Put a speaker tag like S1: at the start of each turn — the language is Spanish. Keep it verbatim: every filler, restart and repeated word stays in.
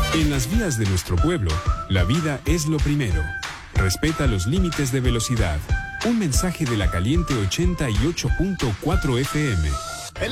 S1: En las vías de nuestro pueblo, la vida es lo primero. Respeta los límites de velocidad. Un mensaje de la Caliente ochenta y ocho punto cuatro F M.